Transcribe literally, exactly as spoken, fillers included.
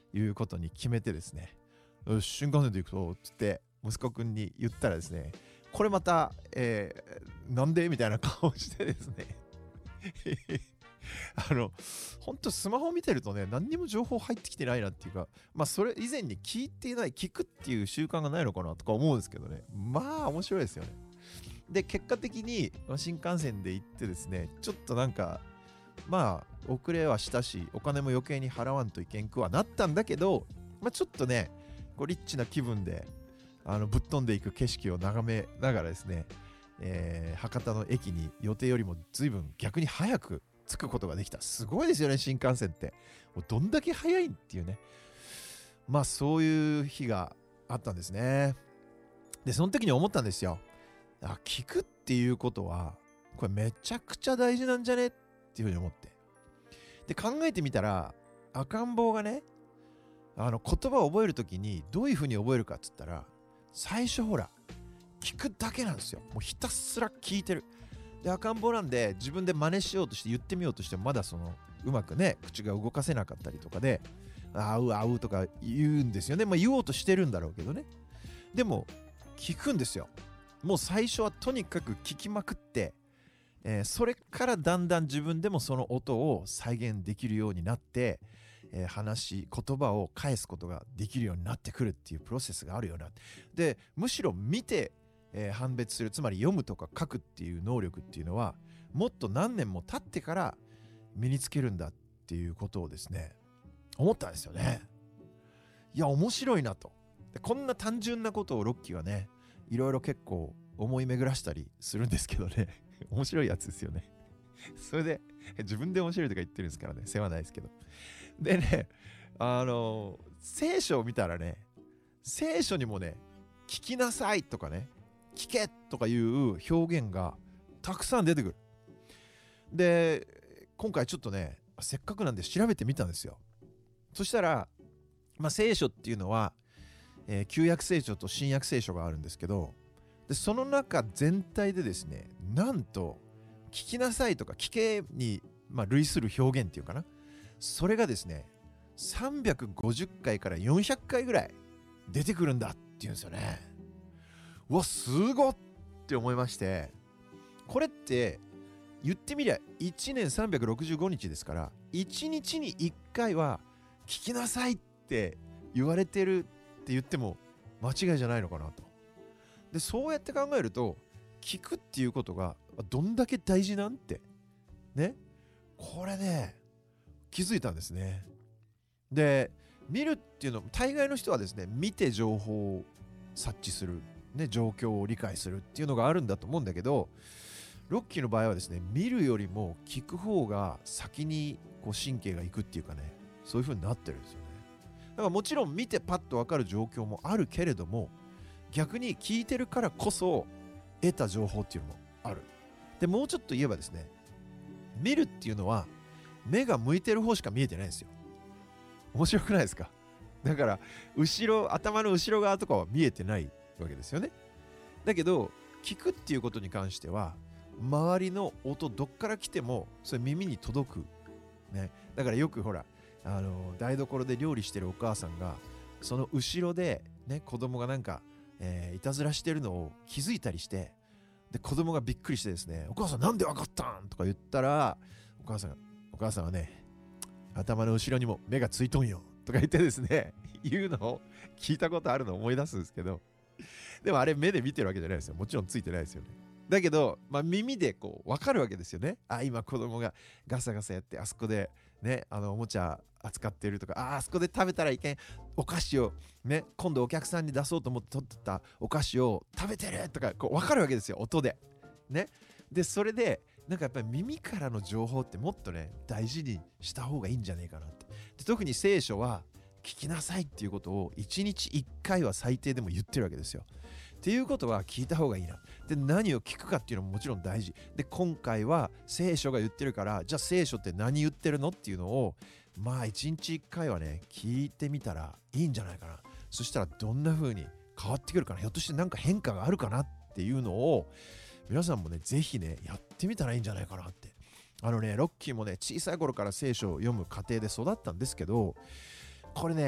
いうことに決めてですね、よし新幹線で行くとつって息子くんに言ったらですね、これまた、えー、なんでみたいな顔してですねあのほんとスマホ見てるとね、何にも情報入ってきてないなっていうか、まあそれ以前に聞いていない、聞くっていう習慣がないのかなとか思うんですけどね、まあ面白いですよね。で結果的に新幹線で行ってですね、ちょっとなんかまあ遅れはしたし、お金も余計に払わんといけんくはなったんだけど、まあちょっとねこうリッチな気分であのぶっ飛んでいく景色を眺めながらですね、えー博多の駅に予定よりも随分逆に早く着くことができた。すごいですよね、新幹線って。もうどんだけ早いんっていうね。まあそういう日があったんですね。でその時に思ったんですよ。あ、聞くっていうことはこれめちゃくちゃ大事なんじゃねっていうふうに思って、で考えてみたら、赤ん坊がね、あの言葉を覚えるときにどういうふうに覚えるかっつったら、最初ほら聞くだけなんですよ。もうひたすら聞いてる。で赤ん坊なんで自分で真似しようとして言ってみようとしてもまだそのうまくね口が動かせなかったりとかで、あうあうとか言うんですよね。まあ言おうとしてるんだろうけどね。でも聞くんですよ。もう最初はとにかく聞きまくって、えーそれからだんだん自分でもその音を再現できるようになって、えー話言葉を返すことができるようになってくるっていうプロセスがあるような。でむしろ見て、えー判別する、つまり読むとか書くっていう能力っていうのはもっと何年も経ってから身につけるんだっていうことをですね思ったんですよね。いや面白いなと。でこんな単純なことをロッキーはねいろいろ結構思い巡らしたりするんですけどね面白いやつですよね。それで自分で面白いとか言ってるんですからね、世話ないですけど。でね、あの聖書を見たらね、聖書にもね聞きなさいとかね聞けとかいう表現がたくさん出てくる。で今回ちょっとねせっかくなんで調べてみたんですよ。そしたら、まあ、聖書っていうのは、えー旧約聖書と新約聖書があるんですけど、でその中全体でですね、なんと聞きなさいとか聞けに、まあ、類する表現っていうかな、それがですねさんびゃくごじゅっかいからよんひゃっかいぐらい出てくるんだっていうんですよね。うわすごっって思いまして、これって言ってみりゃいちねんさんびゃくろくじゅうごにちですから、いちにちにいっかいは聞きなさいって言われてるって言っても間違いじゃないのかなと。でそうやって考えると、聞くっていうことがどんだけ大事なんてね、これね気づいたんですね。で見るっていうの、大概の人はですね見て情報を察知する、ね、状況を理解するっていうのがあるんだと思うんだけど、ロッキーの場合はですね見るよりも聞く方が先にこう神経がいくっていうかね、そういう風になってるんですよね。だからもちろん見てパッと分かる状況もあるけれども、逆に聞いてるからこそ得た情報っていうのもある。でもうちょっと言えばですね、見るっていうのは目が向いてる方しか見えてないんですよ。面白くないですか？だから後ろ、頭の後ろ側とかは見えてないわけですよね。だけど聞くっていうことに関しては周りの音どっから来てもそれ耳に届く、ね、だからよくほらあの台所で料理してるお母さんがその後ろで、ね、子供がなんか、えーいたずらしてるのを気づいたりして、で子供がびっくりしてですね、お母さんなんでわかったんとか言ったら、お母さんがお母さんはね頭の後ろにも目がついとんよとか言ってですね言うのを聞いたことあるのを思い出すんですけど、でもあれ目で見てるわけじゃないですよ。もちろんついてないですよね。だけど、まあ、耳でこう分かるわけですよね。あ、今子供がガサガサやってあそこでね、あのおもちゃ扱ってるとか、ああそこで食べたらいけんお菓子をね、今度お客さんに出そうと思って取ってたお菓子を食べてるとかこう分かるわけですよ、音でね。でそれでなんかやっぱり耳からの情報ってもっとね大事にした方がいいんじゃねえかなって。で特に聖書は聞きなさいっていうことをいちにちいっかいは最低でも言ってるわけですよ。っていうことは聞いた方がいいな。で何を聞くかっていうのももちろん大事で、今回は聖書が言ってるから、じゃあ聖書って何言ってるのっていうのをまあいちにちいっかいはね聞いてみたらいいんじゃないかな。そしたらどんな風に変わってくるかな、ひょっとしてなんか変化があるかなっていうのを皆さんもねぜひねやってみたらいいんじゃないかなって。あのねロッキーもね小さい頃から聖書を読む過程で育ったんですけど、これね